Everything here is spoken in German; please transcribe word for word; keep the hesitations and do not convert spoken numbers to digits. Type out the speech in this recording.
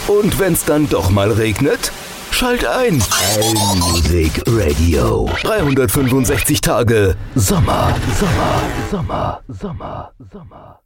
Und wenn's dann doch mal regnet? Schalt ein. Allmusic Radio. dreihundertfünfundsechzig Tage Sommer, Sommer, Sommer, Sommer, Sommer.